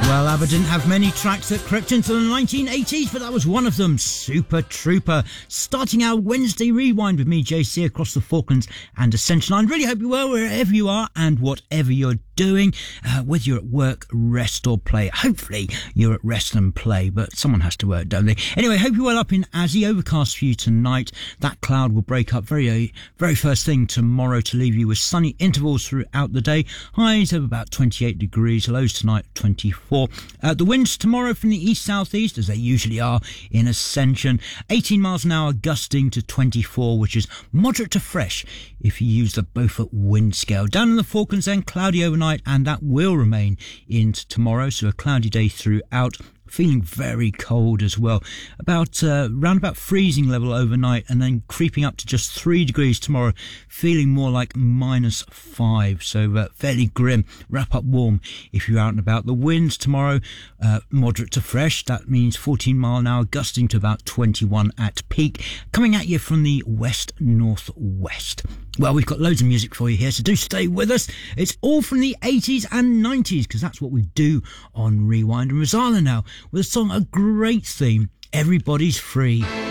Well, ABBA didn't have many tracks that crept into the 1980s, but that was one of them, Super Trooper. Starting our Wednesday Rewind with me, JC, across the Falklands and Ascension. I really hope you are wherever you are and whatever you're doing, whether you're at work, rest or play. Hopefully you're at rest and play, but someone has to work, don't they? Anyway, hope you're well up in Azzy. Overcast for you tonight. That cloud will break up very first thing tomorrow to leave you with sunny intervals throughout the day. Highs of about 28 degrees, lows tonight 24. The winds tomorrow from the east-southeast, as they usually are in Ascension, 18 miles an hour gusting to 24, which is moderate to fresh if you use the Beaufort wind scale. Down in the Falklands then, cloudy overnight, and that will remain into tomorrow, so a cloudy day throughout. Feeling very cold as well, round about freezing level overnight, and then creeping up to just 3 degrees tomorrow, feeling more like -5, so fairly grim. Wrap up warm if you're out and about. The winds tomorrow, moderate to fresh, that means 14 mile an hour, gusting to about 21 at peak, coming at you from the west-northwest. Well, we've got loads of music for you here, so do stay with us. It's all from the 80s and 90s, because that's what we do on Rewind. And Rozalla now with a song, a great theme, Everybody's Free.